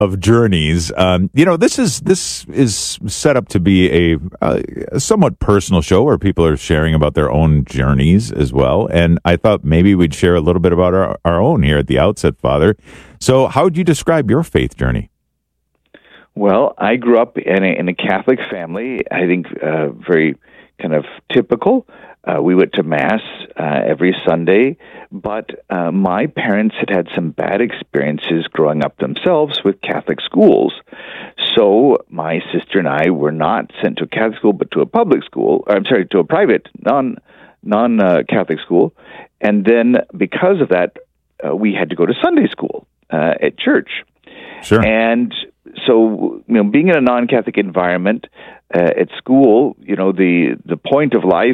of journeys. This is set up to be a somewhat personal show where people are sharing about their own journeys as well. And I thought maybe we'd share a little bit about our own here at the outset, Father. So how would you describe your faith journey? Well, I grew up in a Catholic family, I think very kind of typical. We went to Mass every Sunday, but my parents had some bad experiences growing up themselves with Catholic schools. So my sister and I were not sent to a Catholic school, but to a public school. To a private, non-Catholic school. And then because of that, we had to go to Sunday school at church. Sure. And so, being in a non-Catholic environment at school, the point of life,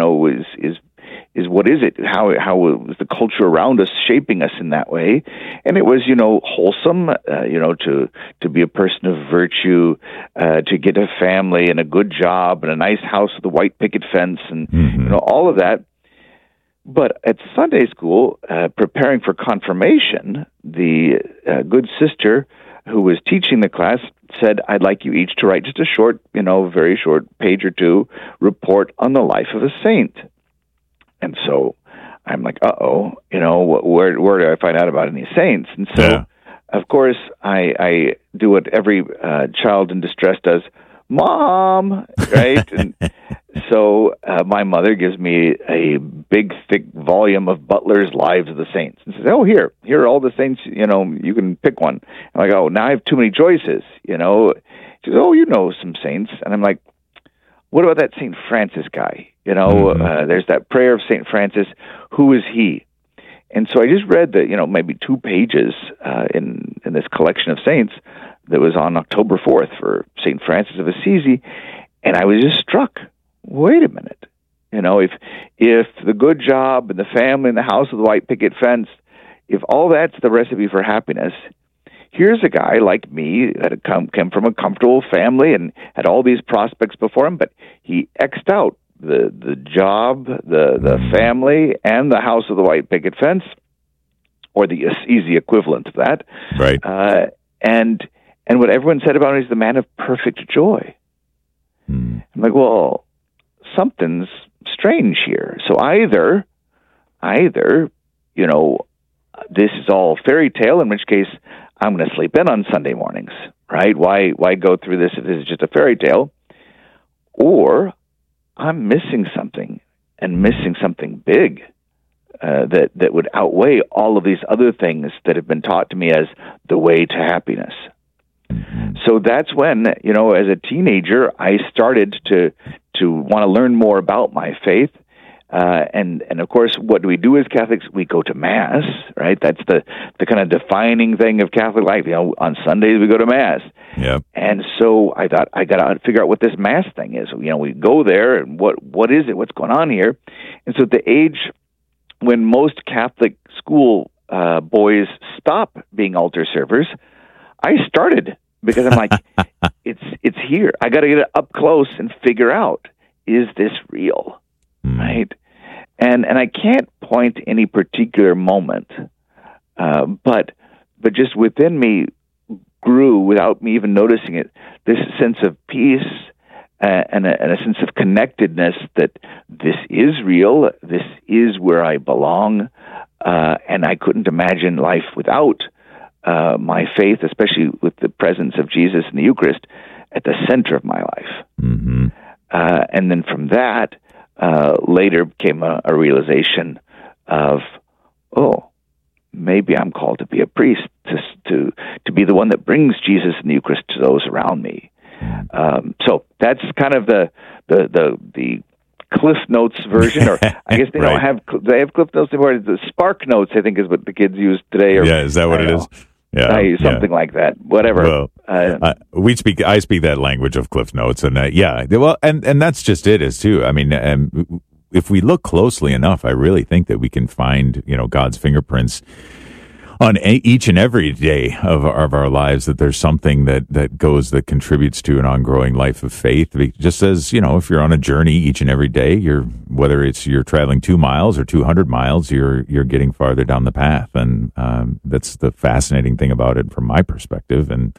is what is it? How is the culture around us shaping us in that way? And it was, wholesome, to be a person of virtue, to get a family and a good job and a nice house with a white picket fence, and all of that. But at Sunday school, preparing for confirmation, the good sister who was teaching the class said, "I'd like you each to write just a short, very short page or two report on the life of a saint." And so I'm like, where do I find out about any saints? And so, of course, I do what every child in distress does, "Mom," right? And so my mother gives me a big, thick volume of Butler's Lives of the Saints and says, "Oh, here are all the saints, you can pick one." I'm like, "Oh, now I have too many choices, She says, "Oh, you know some saints." And I'm like, "What about that St. Francis guy? There's that prayer of St. Francis. Who is he?" And so I just read maybe 2 pages in this collection of saints that was on October 4th for St. Francis of Assisi, and I was just struck. Wait a minute. If the good job and the family and the house with the white picket fence, if all that's the recipe for happiness, here's a guy like me that had come from a comfortable family and had all these prospects before him, but he X'd out the job, the family, and the house with the white picket fence, or the easy equivalent of that. Right. And what everyone said about him is the man of perfect joy. I'm like, well, something's strange here. So either, this is all fairy tale, in which case I'm going to sleep in on Sunday mornings, right? Why go through this if this is just a fairy tale? Or I'm missing something, and missing something big that would outweigh all of these other things that have been taught to me as the way to happiness. So that's when, as a teenager, I started to want to learn more about my faith. And of course, what do we do as Catholics? We go to Mass, right? That's the kind of defining thing of Catholic life. On Sundays we go to Mass. Yeah. And so I thought, I got to figure out what this Mass thing is. We go there, and what is it? What's going on here? And so at the age when most Catholic school boys stop being altar servers, I started, because I'm like, it's here. I got to get it up close and figure out, is this real? Right? And I can't point to any particular moment, but just within me grew, without me even noticing it, this sense of peace and a sense of connectedness that this is real, this is where I belong, and I couldn't imagine life without my faith, especially with the presence of Jesus in the Eucharist at the center of my life. And then from that, later came a realization of, maybe I'm called to be a priest, to be the one that brings Jesus and the Eucharist to those around me. So that's kind of the Cliff Notes version, or I guess they don't have, they have Cliff Notes anymore. The Spark Notes, I think, is what the kids use today. Or, is that what it is? Yeah, something like that. Whatever. Well, I speak that language of Cliff Notes, and well, and that's just it, is too. I mean, if we look closely enough, I really think that we can find, God's fingerprints on each and every day of our lives, that there's something that contributes to an ongoing life of faith. Just as, if you're on a journey each and every day, whether you're traveling 2 miles or 200 miles, you're getting farther down the path. And that's the fascinating thing about it from my perspective. And